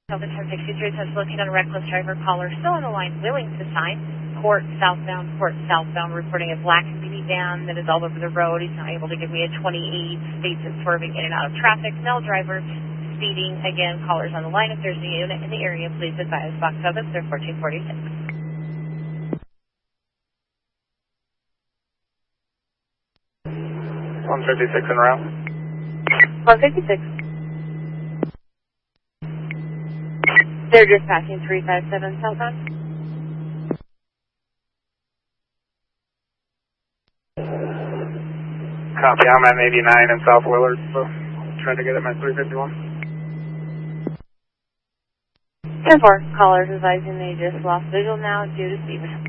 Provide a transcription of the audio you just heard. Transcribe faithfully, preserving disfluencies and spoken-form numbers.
Delta ten sixty-three says looking at a reckless driver, caller still on the line, willing to sign. Port southbound, port southbound, reporting a black minivan that is all over the road. He's not able to give me a twenty-eight, states it's swerving in and out of traffic. Male driver, speeding. Again, callers on the line. If there's a unit in the area, please advise. Box seven, they're fourteen forty-six. one fifty-six en route. one fifty-six. They're just passing three five seven southbound. Copy, I'm at eighty-nine in South Willard, so trying to get at my three fifty-one. ten four, callers advising they just lost visual now due to speed.